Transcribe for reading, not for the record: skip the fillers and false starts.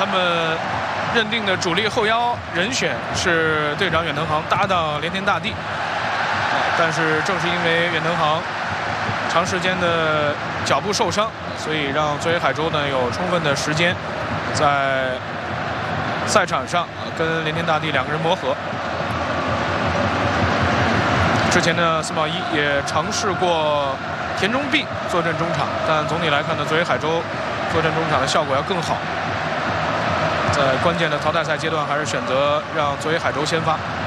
他们认定的主力后腰人选是队长远藤航搭档连田大地。但是正是因为远藤航长时间的脚部受伤，所以让佐野海舟呢有充分的时间在赛场上跟连田大地两个人磨合。之前呢，司马懿也尝试过田中碧坐镇中场，但总体来看呢，佐野海舟坐镇中场的效果要更好。在关键的淘汰赛阶段，还是选择让佐野海舟先发。